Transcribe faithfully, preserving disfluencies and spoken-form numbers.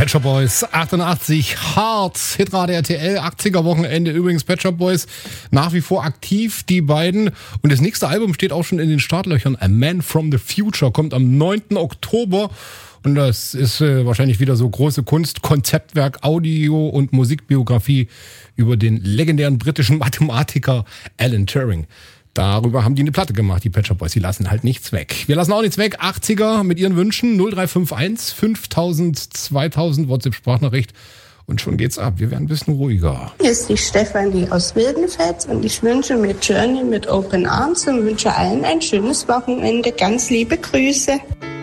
Pet Shop Boys achtundachtzig, Hard, Hitrate R T L, achtziger Wochenende. Übrigens Pet Shop Boys nach wie vor aktiv, die beiden. Und das nächste Album steht auch schon in den Startlöchern. A Man from the Future kommt am neunten Oktober. Und das ist äh, wahrscheinlich wieder so große Kunst, Konzeptwerk, Audio- und Musikbiografie über den legendären britischen Mathematiker Alan Turing. Darüber haben die eine Platte gemacht, die Pet Shop Boys. Die lassen halt nichts weg. Wir lassen auch nichts weg. achtziger mit ihren Wünschen. null drei fünf eins fünftausend zweitausend WhatsApp-Sprachnachricht. Und schon geht's ab. Wir werden ein bisschen ruhiger. Hier ist die Stefanie aus Wildenfels und ich wünsche mir Journey mit Open Arms und wünsche allen ein schönes Wochenende. Ganz liebe Grüße.